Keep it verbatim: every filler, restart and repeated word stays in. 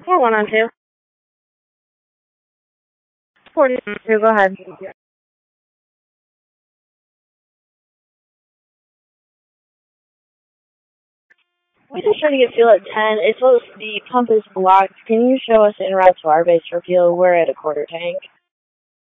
four one on two. four two, go ahead. We just trying to get fuel at ten. It's supposed the pump is blocked. Can you show us in route to our base for fuel? We're at a quarter tank.